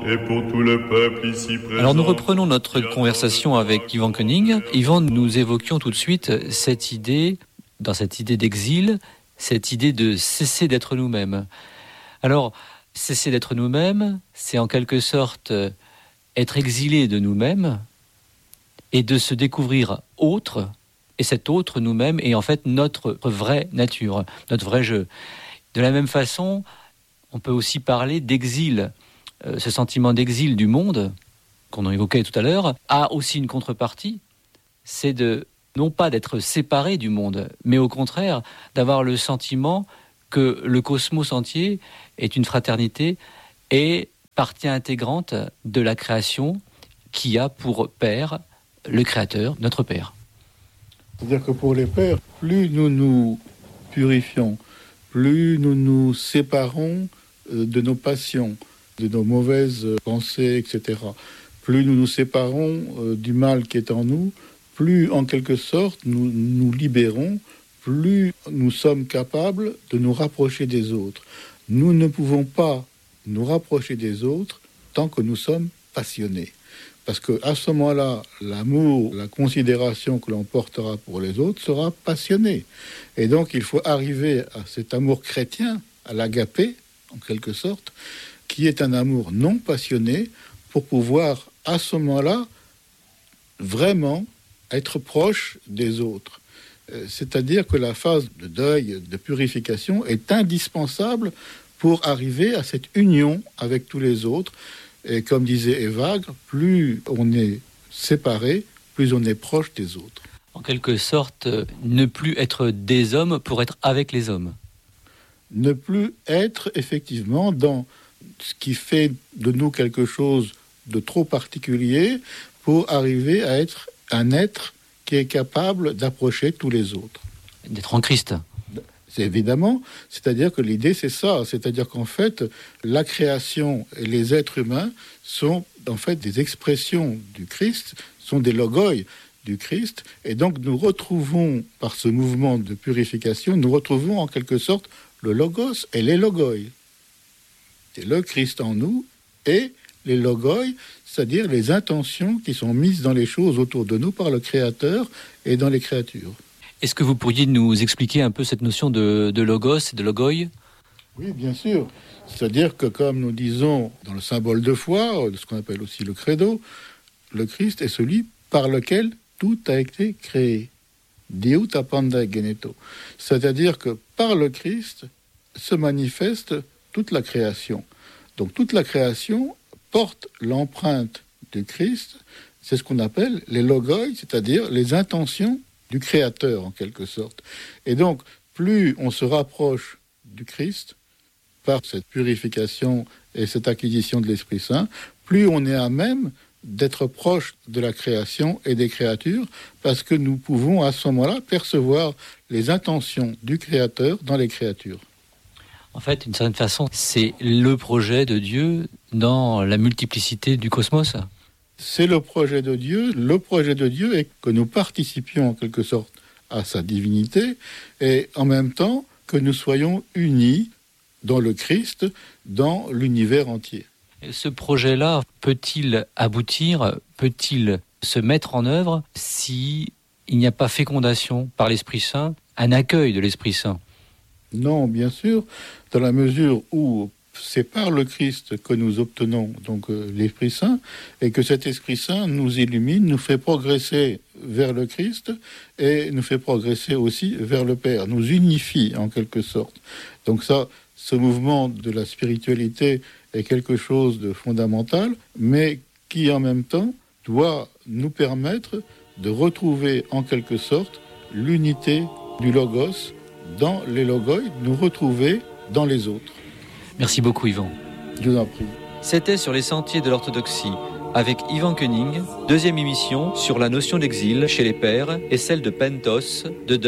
et pour tout le peuple ici présent. Alors nous reprenons notre conversation avec Ivan Koenig. Ivan, nous évoquions tout de suite cette idée, dans cette idée d'exil, cette idée de cesser d'être nous-mêmes. Alors, cesser d'être nous-mêmes, c'est en quelque sorte être exilé de nous-mêmes et de se découvrir autre. Et cet autre nous-mêmes est en fait notre vraie nature, notre vrai jeu. De la même façon, on peut aussi parler d'exil. Ce sentiment d'exil du monde, qu'on a évoqué tout à l'heure, a aussi une contrepartie. C'est non pas d'être séparé du monde, mais au contraire d'avoir le sentiment que le cosmos entier est une fraternité et partie intégrante de la création qui a pour père le Créateur, notre Père. C'est-à-dire que pour les pères, plus nous nous purifions, plus nous nous séparons de nos passions, de nos mauvaises pensées, etc., plus nous nous séparons du mal qui est en nous, plus en quelque sorte nous nous libérons, plus nous sommes capables de nous rapprocher des autres. Nous ne pouvons pas nous rapprocher des autres tant que nous sommes passionnés. Parce qu'à ce moment-là, l'amour, la considération que l'on portera pour les autres sera passionnée. Et donc, il faut arriver à cet amour chrétien, à l'agapé, en quelque sorte, qui est un amour non passionné, pour pouvoir, à ce moment-là, vraiment être proche des autres. C'est-à-dire que la phase de deuil, de purification, est indispensable pour arriver à cette union avec tous les autres. Et comme disait Evagre, plus on est séparé, plus on est proche des autres. En quelque sorte, ne plus être des hommes pour être avec les hommes. Ne plus être effectivement dans ce qui fait de nous quelque chose de trop particulier pour arriver à être un être qui est capable d'approcher tous les autres. D'être en Christ. C'est évidemment, c'est-à-dire que l'idée c'est ça, c'est-à-dire qu'en fait la création et les êtres humains sont en fait des expressions du Christ, sont des logoi du Christ, et donc nous retrouvons par ce mouvement de purification, nous retrouvons en quelque sorte le logos et les logoi. C'est le Christ en nous et les logoi, c'est-à-dire les intentions qui sont mises dans les choses autour de nous par le Créateur et dans les créatures. Est-ce que vous pourriez nous expliquer un peu cette notion de logos et de logoi ? Oui, bien sûr. C'est-à-dire que, comme nous disons dans le symbole de foi, ce qu'on appelle aussi le credo, le Christ est celui par lequel tout a été créé. Deus apanda geneto. C'est-à-dire que par le Christ se manifeste toute la création. Donc toute la création porte l'empreinte du Christ. C'est ce qu'on appelle les logoi, c'est-à-dire les intentions du Créateur, en quelque sorte. Et donc, plus on se rapproche du Christ, par cette purification et cette acquisition de l'Esprit Saint, plus on est à même d'être proche de la création et des créatures, parce que nous pouvons, à ce moment-là, percevoir les intentions du Créateur dans les créatures. En fait, d'une certaine façon, c'est le projet de Dieu dans la multiplicité du cosmos. C'est le projet de Dieu. Le projet de Dieu est que nous participions en quelque sorte à sa divinité et en même temps que nous soyons unis dans le Christ, dans l'univers entier. Et ce projet-là peut-il aboutir, peut-il se mettre en œuvre si il n'y a pas fécondation par l'Esprit Saint, un accueil de l'Esprit Saint ? Non, bien sûr, dans la mesure où c'est par le Christ que nous obtenons donc l'Esprit Saint et que cet Esprit Saint nous illumine, nous fait progresser vers le Christ et nous fait progresser aussi vers le Père, nous unifie en quelque sorte. Donc ça, ce mouvement de la spiritualité est quelque chose de fondamental, mais qui en même temps doit nous permettre de retrouver en quelque sorte l'unité du Logos dans les logoi, nous retrouver dans les autres. Merci beaucoup Yvan. Je vous en prie. C'était Sur les sentiers de l'orthodoxie avec Ivan Koenig, deuxième émission sur la notion d'exil chez les pères et celle de pentos, de